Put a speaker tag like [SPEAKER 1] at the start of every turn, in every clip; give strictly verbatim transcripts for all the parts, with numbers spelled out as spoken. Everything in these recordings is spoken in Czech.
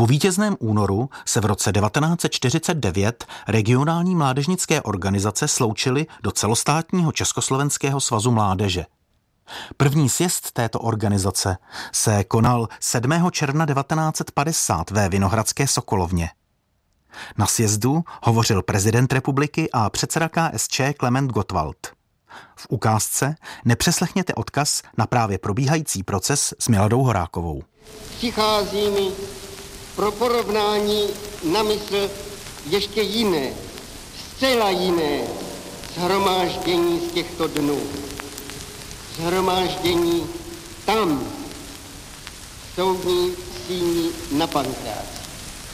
[SPEAKER 1] Po vítězném únoru se v roce devatenáct set čtyřicet devět regionální mládežnické organizace sloučily do celostátního Československého svazu mládeže. První sjezd této organizace se konal sedmého června devatenáct set padesát ve Vinohradské Sokolovně. Na sjezdu hovořil prezident republiky a předseda K S Č Klement Gottwald. V ukázce nepřeslechněte odkaz na právě probíhající proces s Miladou Horákovou.
[SPEAKER 2] Přichází mi pro porovnání na mysl ještě jiné, zcela jiné shromáždění z těchto dnů. Shromáždění tam, v soudní síni na Pankráci.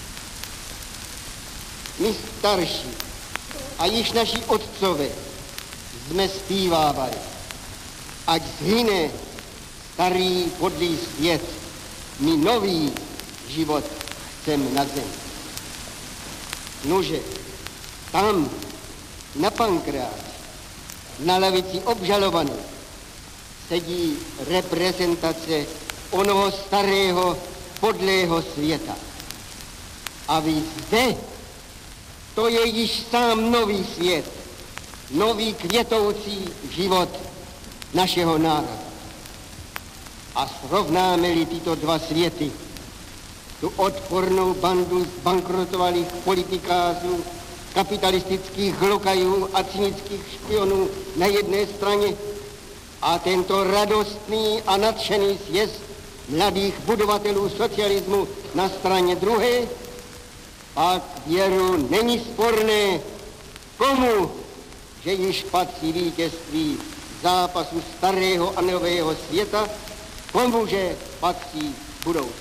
[SPEAKER 2] My starší a již naši otcové jsme zpívávali, ať zhyne starý podlý svět, my nový život chcem na zemi. Nože, tam, na Pankráci, na lavici obžalovaných, sedí reprezentace onoho starého podlého světa. A vy zde, to je již sám nový svět, nový květoucí život našeho národa. A srovnáme-li tyto dva světy, tu odpornou bandu zbankrotovalých politikářů, kapitalistických lokajů a cynických špionů na jedné straně a tento radostný a nadšený sjezd mladých budovatelů socialismu na straně druhé, pak věru není sporné, komu, že již patří vítězství zápasu starého a nového světa, komu, že patří budoucnost.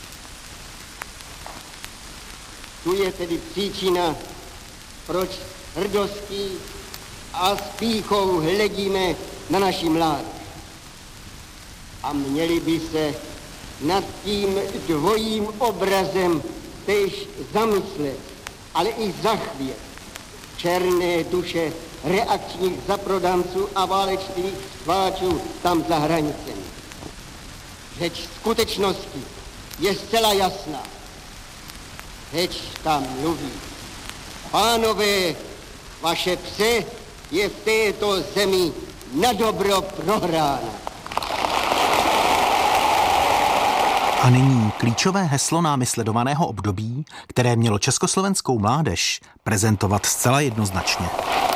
[SPEAKER 2] Tu je tedy příčina, proč hrdostí a s pýchou hledíme na naši mládež. A měli by se nad tím dvojím obrazem též zamyslet, ale i zachvět černé duše reakčních zaprodanců a válečných stváčů tam za hranicemi. Řeč skutečnosti je zcela jasná. Řeč tam mluví. Pánové, vaše pře je v této zemi na dobro prohrána.
[SPEAKER 1] A nyní klíčové heslo námi sledovaného období, které mělo československou mládež prezentovat zcela jednoznačně.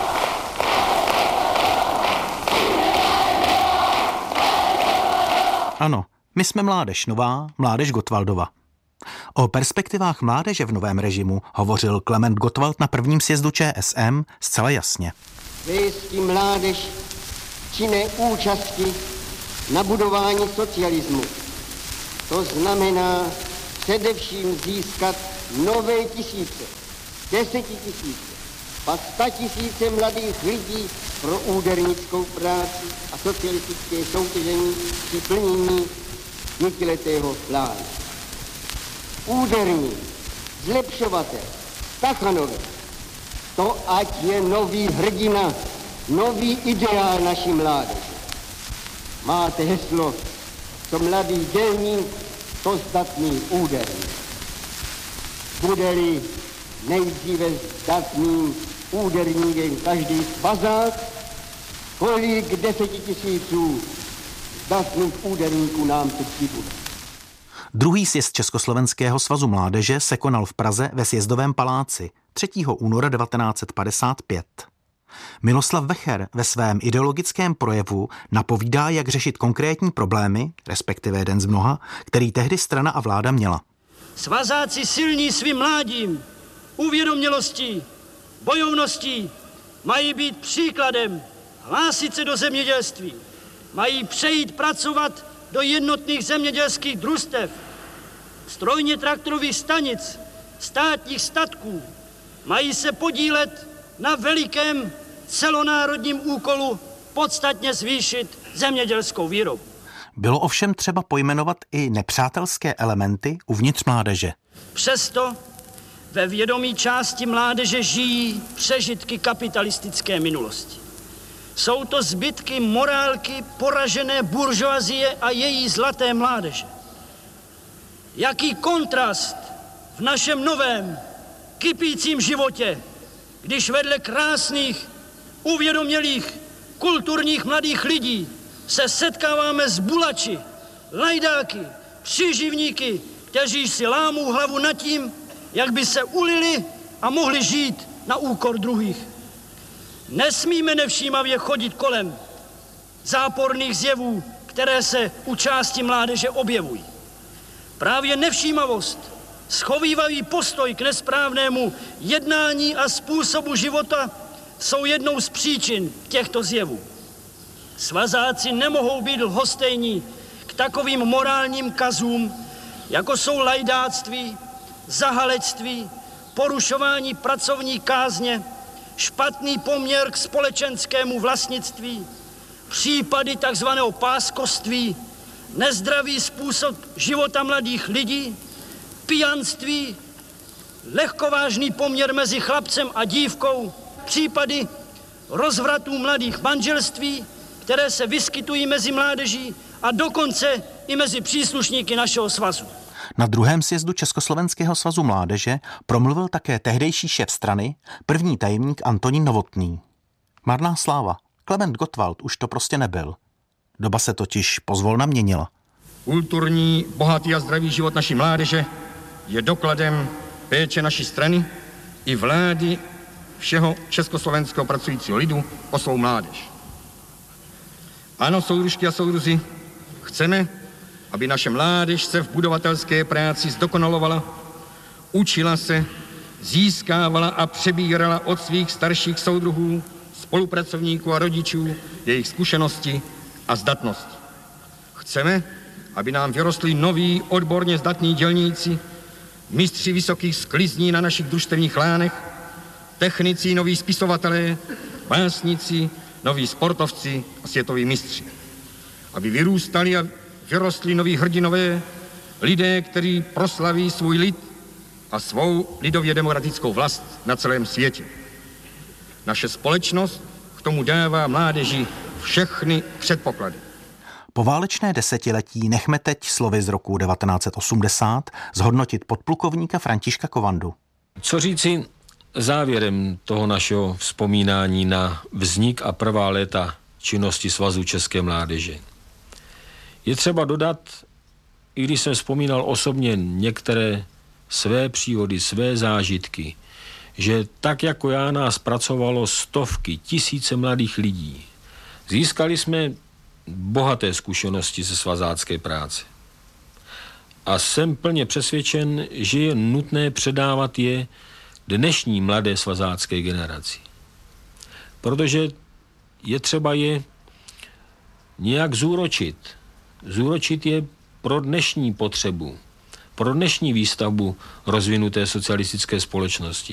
[SPEAKER 1] Ano, my jsme mládež nová, mládež Gottwaldova. O perspektivách mládeže v novém režimu hovořil Klement Gottwald na prvním sjezdu Č S M zcela jasně.
[SPEAKER 2] Věstí mládež činné účasti na budování socialismu. To znamená především získat nové tisíce, desetitisíce, pak sta tisíce mladých lidí pro údernickou práci a socialistické soutěžení při plnění pětiletého plánu. Úderník, zlepšovatel, Stachanovič, to ať je nový hrdina, nový ideál naší mládeže. Máte heslo, co mladý dělník, to zdatný úderník. Bude-li nejdříve zdatným úderníkem každý spazák, kolik desetitisíců zdatných úderníků nám tu přibude.
[SPEAKER 1] Druhý sjezd Československého svazu mládeže se konal v Praze ve Sjezdovém paláci třetího února devatenáct set padesát pět. Miloslav Vecher ve svém ideologickém projevu napovídá, jak řešit konkrétní problémy, respektive jeden z mnoha, který tehdy strana a vláda měla.
[SPEAKER 3] Svazáci silní svým mládím, uvědomělostí, bojovností mají být příkladem, hlásit se do zemědělství, mají přejít pracovat do jednotných zemědělských družstev, strojně traktorových stanic, státních statků, mají se podílet na velikém celonárodním úkolu podstatně zvýšit zemědělskou výrobu.
[SPEAKER 1] Bylo ovšem třeba pojmenovat i nepřátelské elementy uvnitř mládeže.
[SPEAKER 3] Přesto ve vědomí části mládeže žijí přežitky kapitalistické minulosti. Jsou to zbytky morálky poražené buržoazie a její zlaté mládeže. Jaký kontrast v našem novém, kypícím životě, když vedle krásných, uvědomělých, kulturních mladých lidí se setkáváme s bulači, lajdáky, příživníky, kteří si lámou hlavu nad tím, jak by se ulili a mohli žít na úkor druhých. Nesmíme nevšímavě chodit kolem záporných zjevů, které se u části mládeže objevují. Právě nevšímavost, schovívavý postoj k nesprávnému jednání a způsobu života jsou jednou z příčin těchto zjevů. Svazáci nemohou být lhostejní k takovým morálním kazům, jako jsou lajdáctví, zahalectví, porušování pracovní kázně, špatný poměr k společenskému vlastnictví, případy takzvaného páskoství, nezdravý způsob života mladých lidí, pijanství, lehkovážný poměr mezi chlapcem a dívkou, případy rozvratů mladých manželství, které se vyskytují mezi mládeží a dokonce i mezi příslušníky našeho svazu.
[SPEAKER 1] Na druhém sjezdu Československého svazu mládeže promluvil také tehdejší šéf strany, první tajemník Antonín Novotný. Marná sláva, Klement Gottwald už to prostě nebyl. Doba se totiž pozvolna měnila.
[SPEAKER 4] Kulturní, bohatý a zdravý život naší mládeže je dokladem péče naší strany i vlády všeho československého pracujícího lidu o svou mládež. Ano, soudružky a soudruzi, chceme, aby naše mládež se v budovatelské práci zdokonalovala, učila se, získávala a přebírala od svých starších soudruhů, spolupracovníků a rodičů jejich zkušenosti a zdatnosti. Chceme, aby nám vyrostli noví, odborně zdatní dělníci, mistři vysokých sklizní na našich družstevních lánech, technici, noví spisovatelé, básníci, noví sportovci a světoví mistři. Aby vyrůstali a vyrostli noví hrdinové, lidé, kteří proslaví svůj lid a svou lidově demokratickou vlast na celém světě. Naše společnost k tomu dává mládeži všechny předpoklady.
[SPEAKER 1] Poválečné desetiletí nechme teď slovy z roku devatenáct set osmdesát zhodnotit podplukovníka Františka Kovandu.
[SPEAKER 5] Co říci závěrem toho našeho vzpomínání na vznik a prvá léta činnosti Svazu české mládeže? Je třeba dodat, i když jsem vzpomínal osobně některé své příhody, své zážitky, že tak jako já nás pracovalo stovky, tisíce mladých lidí. Získali jsme bohaté zkušenosti ze svazácké práce. A jsem plně přesvědčen, že je nutné předávat je dnešní mladé svazácké generaci. Protože je třeba je nějak zúročit. Zúročit je pro dnešní potřebu, pro dnešní výstavbu rozvinuté socialistické společnosti.